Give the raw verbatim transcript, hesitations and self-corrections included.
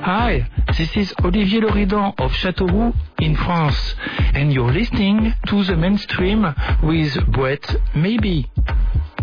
Hi, this is Olivier Loridon of Châteauroux in France, and you're listening to The Mainstream with Brett Maybe.